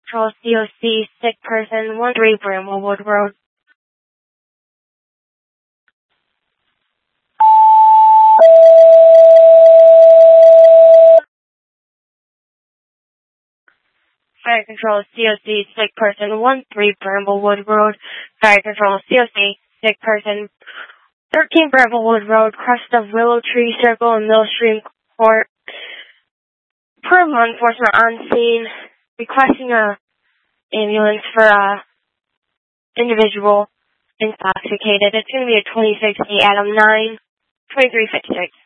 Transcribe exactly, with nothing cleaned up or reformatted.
Control C O C, sick person, one three Bramblewood Road. Fire Control C O C, sick person, one three Bramblewood Road. Fire Control C O C, sick person, thirteen Bramblewood Road, crest of Willow Tree Circle and Millstream Court. Per law enforcement on scene, requesting a ambulance for a individual intoxicated. It's going to be a twenty-six Adam nine, twenty-three fifty-six.